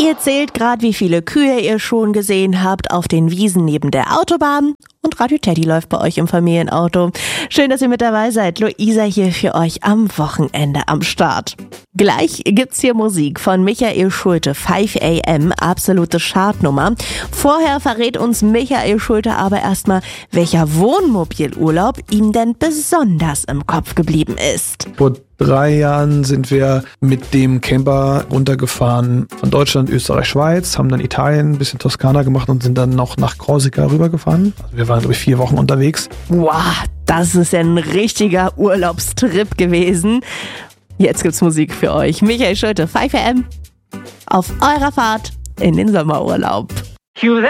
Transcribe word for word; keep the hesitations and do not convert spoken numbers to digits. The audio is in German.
Ihr zählt gerade, wie viele Kühe ihr schon gesehen habt auf den Wiesen neben der Autobahn. Und Radio Teddy läuft bei euch im Familienauto. Schön, dass ihr mit dabei seid. Luisa hier für euch am Wochenende am Start. Gleich gibt's hier Musik von Michael Schulte, five a m, absolute Chartnummer. Vorher verrät uns Michael Schulte aber erstmal, welcher Wohnmobilurlaub ihm denn besonders im Kopf geblieben ist. Vor drei Jahren sind wir mit dem Camper runtergefahren von Deutschland, Österreich, Schweiz, haben dann Italien, ein bisschen Toskana gemacht und sind dann noch nach Korsika rübergefahren. Also wir waren, glaube ich, vier Wochen unterwegs. Wow, das ist ja ein richtiger Urlaubstrip gewesen. Jetzt gibt's Musik für euch. Michael Schulte, five a m auf eurer Fahrt in den Sommerurlaub.